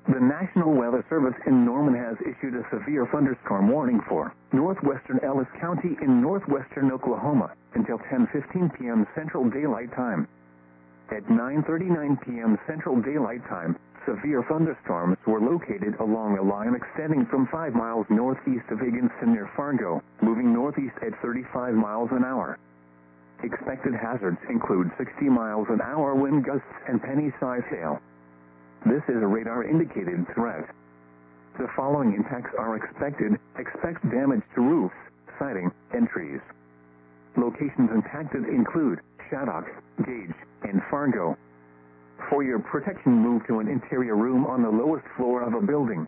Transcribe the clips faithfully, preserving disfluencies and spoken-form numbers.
The National Weather Service in Norman has issued a severe thunderstorm warning for northwestern Ellis County in northwestern Oklahoma until ten fifteen p m Central Daylight Time. At nine thirty-nine p m Central Daylight Time, severe thunderstorms were located along a line extending from five miles northeast of Higginson near Fargo, moving northeast at thirty-five miles an hour. Expected hazards include sixty miles an hour wind gusts and penny-sized hail. This is a radar-indicated threat. The following impacts are expected. Expect damage to roofs, siding, and trees. Locations impacted include Shaddock, Gage, and Fargo. For your protection, move to an interior room on the lowest floor of a building.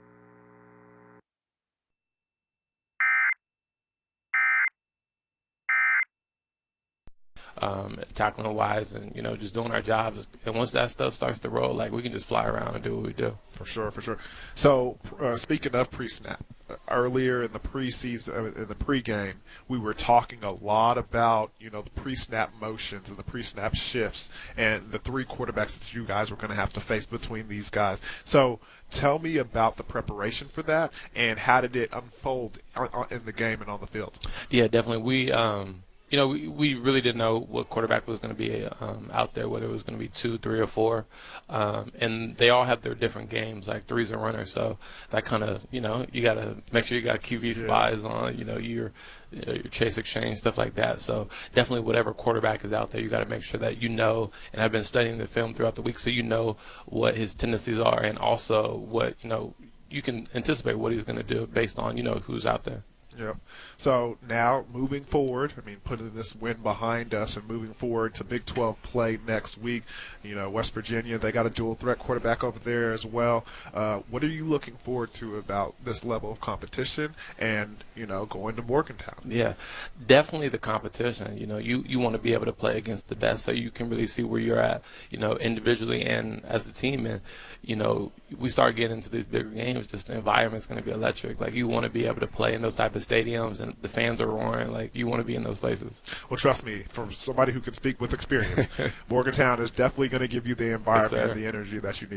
Um, tackling wise and, you know, just doing our jobs. And once that stuff starts to roll, like, we can just fly around and do what we do. For sure, for sure. So, uh, speaking of pre-snap, uh, earlier in the preseason, uh, in the pregame, we were talking a lot about, you know, the pre-snap motions and the pre-snap shifts and the three quarterbacks that you guys were going to have to face between these guys. So, tell me about the preparation for that and how did it unfold in the game and on the field? Yeah, definitely. We, um, You know, we, we really didn't know what quarterback was going to be um, out there, whether it was going to be two, three, or four. Um, and they all have their different games, like three's a runner. So that kind of, you know, you got to make sure you got Q B yeah. spies on, you know, your, your chase exchange, stuff like that. So definitely whatever quarterback is out there, you got to make sure that you know, and I've been studying the film throughout the week, so you know what his tendencies are and also what, you know, you can anticipate what he's going to do based on, you know, who's out there. Yep. So now moving forward, I mean, putting this win behind us and moving forward to Big twelve play next week, you know, West Virginia, they got a dual threat quarterback over there as well. Uh, what are you looking forward to about this level of competition and, you know, going to Morgantown? Yeah, definitely the competition. You know, you, you want to be able to play against the best so you can really see where you're at, you know, individually and as a team. And, you know, we start getting into these bigger games, just the environment's going to be electric. Like, you want to be able to play in those type of stadiums and the fans are roaring. Like, you want to be in those places. Well, trust me, from somebody who can speak with experience, Morgantown is definitely going to give you the environment yes, and the energy that you need.